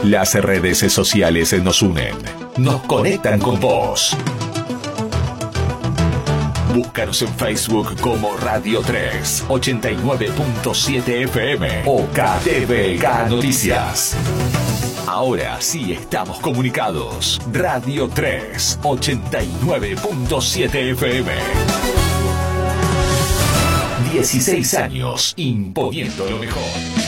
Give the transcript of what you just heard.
Las redes sociales nos unen, nos conectan con vos. Búscanos en Facebook como Radio 3, 89.7 FM o KTVK Noticias. Ahora sí estamos comunicados. Radio 3, 89.7 FM. 16 años imponiendo lo mejor.